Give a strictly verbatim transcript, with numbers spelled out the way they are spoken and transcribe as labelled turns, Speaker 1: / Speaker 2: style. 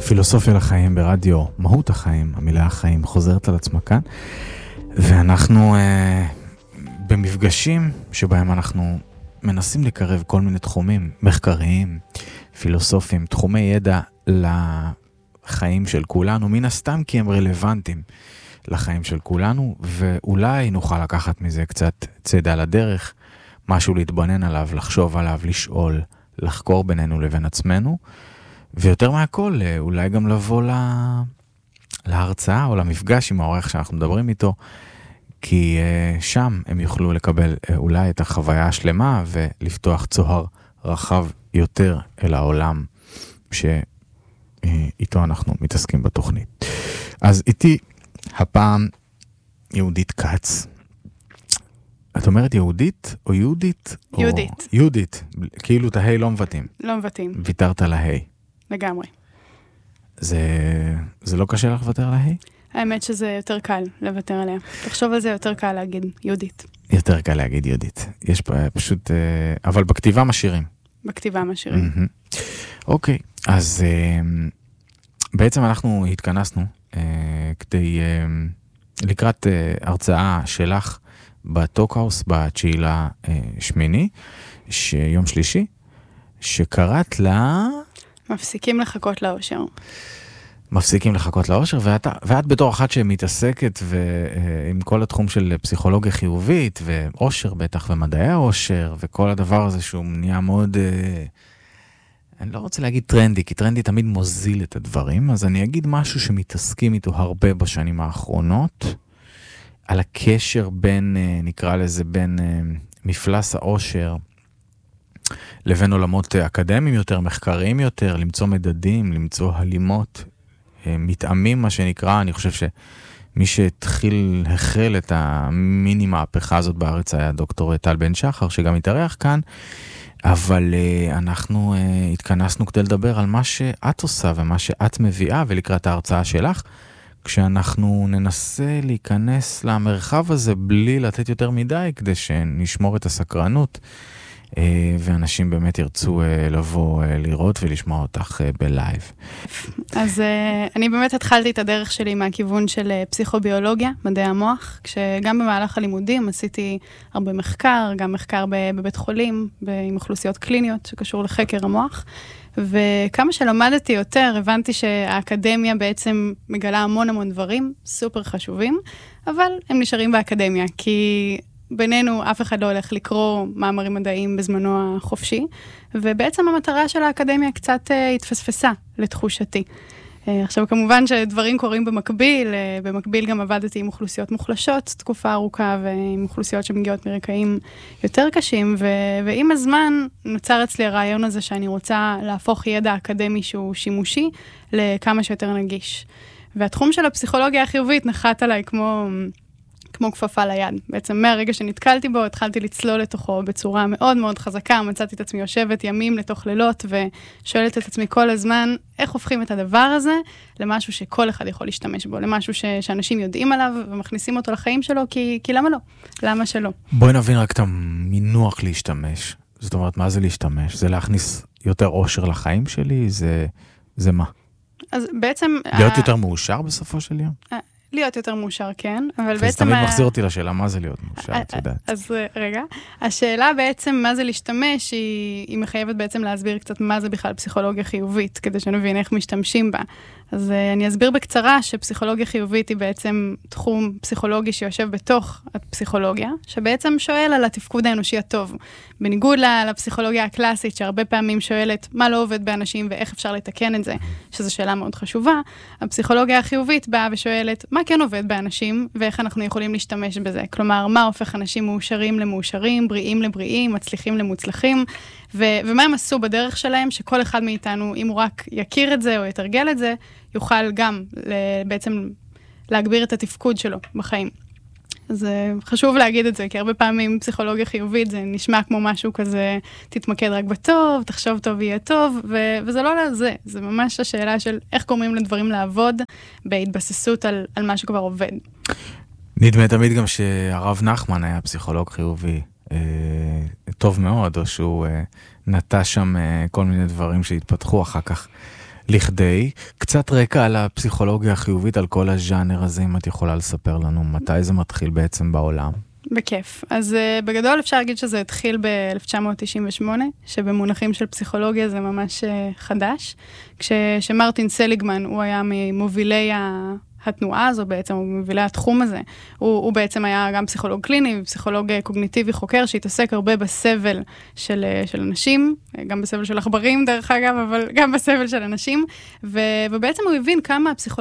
Speaker 1: פילוסופיה לחיים ברדיו, מהות החיים, המילה החיים חוזרת על עצמה כאן, ואנחנו אה, במפגשים שבהם אנחנו מנסים לקרב כל מיני תחומים מחקריים, פילוסופיים, תחומי ידע לחיים של כולנו, מן הסתם כי הם רלוונטיים לחיים של כולנו, ואולי נוכל לקחת מזה קצת צעדה לדרך, משהו להתבונן עליו, לחשוב עליו, לשאול, לחקור בינינו לבין עצמנו, ויותר מהכל, אולי גם לבוא לה... להרצאה או למפגש עם העורך שאנחנו מדברים איתו, כי uh, שם הם יוכלו לקבל uh, אולי את החוויה השלמה ולפתוח צוהר רחב יותר אל העולם שאיתו uh, אנחנו מתעסקים בתוכנית. אז איתי הפעם יהודית קץ. את אומרת יהודית או יהודית?
Speaker 2: יהודית.
Speaker 1: או... יהודית, כאילו את ההי לא מבטאים.
Speaker 2: לא מבטאים.
Speaker 1: ויתרת להי.
Speaker 2: לגמרי.
Speaker 1: זה, זה לא קשה לך לוותר להי?
Speaker 2: האמת שזה יותר קל לוותר עליה. תחשוב על זה, יותר קל להגיד יהודית.
Speaker 1: יותר קל להגיד יהודית. יש פשוט, אבל בכתיבה משאירים.
Speaker 2: בכתיבה משאירים.
Speaker 1: Mm-hmm. אוקיי, אז בעצם אנחנו התכנסנו כדי לקראת הרצאה שלך בטוקהאוס בתשיעי לשמיני, שיום שלישי, שקראת לה...
Speaker 2: מפסיקים לחכות לאושר.
Speaker 1: מפסיקים לחכות לאושר, ואת, ואת בתור אחת שמתעסקת עם כל התחום של פסיכולוגיה חיובית, ואושר בטח, ומדעי האושר, וכל הדבר הזה שהוא נהיה מאוד, אני לא רוצה להגיד טרנדי, כי טרנדי תמיד מוזיל את הדברים, אז אני אגיד משהו שמתעסקים איתו הרבה בשנים האחרונות, על הקשר בין, נקרא לזה, בין מפלס האושר, לבין עולמות אקדמיים יותר, מחקריים יותר, למצוא מדדים, למצוא הלימות, מתאמים מה שנקרא. אני חושב שמי שהתחיל, החל את המיני מהפכה הזאת בארץ היה דוקטור טל בן שחר, שגם התארח כאן, אבל אנחנו התכנסנו כדי לדבר על מה שאת עושה ומה שאת מביאה, ולקראת ההרצאה שלך, כשאנחנו ננסה להיכנס למרחב הזה בלי לתת יותר מדי, כדי שנשמור את הסקרנות, ואנשים באמת ירצו לבוא לראות ולשמוע אותך בלייב.
Speaker 2: אז אני באמת התחלתי את הדרך שלי מהכיוון של פסיכוביולוגיה, מדעי המוח, כשגם במהלך הלימודים עשיתי הרבה מחקר, גם מחקר בבית חולים, עם אוכלוסיות קליניות שקשור לחקר המוח, וכמה שלמדתי יותר, הבנתי שהאקדמיה בעצם מגלה המון המון דברים, סופר חשובים, אבל הם נשארים באקדמיה, כי בינינו אף אחד לא הולך לקרוא מאמרים מדעיים בזמנו החופשי, ובעצם המטרה של האקדמיה קצת התפספסה לתחושתי. עכשיו כמובן שדברים קורים במקביל, במקביל גם עבדתי עם אוכלוסיות מוחלשות תקופה ארוכה, ועם אוכלוסיות שמגיעות מרקעים יותר קשים, ו- ועם הזמן נוצר אצלי הרעיון הזה שאני רוצה להפוך ידע אקדמי שהוא שימושי לכמה שיותר נגיש. והתחום של הפסיכולוגיה החיובית נחת עליי כמו... כמו כפפה ליד. בעצם מהרגע שנתקלתי בו, התחלתי לצלול לתוכו בצורה מאוד מאוד חזקה, מצאתי את עצמי יושבת ימים לתוך לילות, ושואלת את עצמי כל הזמן, איך הופכים את הדבר הזה למשהו שכל אחד יכול להשתמש בו, למשהו ש- שאנשים יודעים עליו, ומכניסים אותו לחיים שלו, כי, כי למה לא? למה שלא?
Speaker 1: בואי נבין רק את המינוח להשתמש. זאת אומרת, מה זה להשתמש? זה להכניס יותר אושר לחיים שלי? זה, זה מה?
Speaker 2: אז בעצם...
Speaker 1: להיות
Speaker 2: ה-
Speaker 1: יותר מאושר בסופו של יום?
Speaker 2: להיות יותר מאושר, כן, אבל בעצם...
Speaker 1: זה תמיד מחזיר אותי לשאלה, מה זה להיות מאושר, את יודעת.
Speaker 2: אז רגע, השאלה בעצם מה זה להשתמש, היא מחייבת בעצם להסביר קצת מה זה בכלל פסיכולוגיה חיובית, כדי שנבין איך משתמשים בה. אז אני אסביר בקצרה שפסיכולוגיה חיובית היא בעצם תחום פסיכולוגי שיושב בתוך הפסיכולוגיה, שבעצם שואל על התפקוד האנושי הטוב. בניגוד לפסיכולוגיה הקלאסית, שהרבה פעמים שואלת מה לא עובד באנשים ואיך אפשר לתקן את זה, שזו שאלה מאוד חשובה, הפסיכולוגיה החיובית באה ושואלת מה כן עובד באנשים ואיך אנחנו יכולים להשתמש בזה. כלומר, מה הופך אנשים מאושרים למאושרים, בריאים לבריאים, מצליחים למוצלחים, ו- ומה הם עשו בדרך שלהם, שכל אחד מאיתנו, אם הוא רק יכיר את זה או יתרגל את זה, יוכל גם בעצם להגביר את התפקוד שלו בחיים. אז חשוב להגיד את זה, כי הרבה פעמים פסיכולוגיה חיובית זה נשמע כמו משהו כזה, תתמקד רק בטוב, תחשוב טוב יהיה טוב, ו- וזה לא לזה, זה ממש השאלה של איך גורמים לדברים לעבוד בהתבססות על, על מה שכבר עובד.
Speaker 1: נדמה תמיד גם שהרב נחמן היה פסיכולוג חיובי אה, טוב מאוד, או שהוא אה, נטע שם אה, כל מיני דברים שהתפתחו אחר כך לכדי. קצת רקע על הפסיכולוגיה החיובית, על כל הז'אנר הזה, אם את יכולה לספר לנו מתי זה מתחיל בעצם בעולם.
Speaker 2: בכיף. אז uh, בגדול אפשר להגיד שזה התחיל ב-אלף תשע מאות תשעים ושמונה, שבמונחים של פסיכולוגיה זה ממש uh, חדש, כשמרטין סליגמן, הוא היה ממובילי ה... התנועה הזו בעצם, הוא מובילי התחום הזה, הוא, הוא בעצם היה גם פסיכולוג קליני, פסיכולוג קוגניטיבי חוקר, שהתעסק הרבה בסבל של, של אנשים, גם בסבל של עכברים דרך אגב, אבל גם בסבל של אנשים, ו, ובעצם הוא הבין כמה הפסיכולוגיה,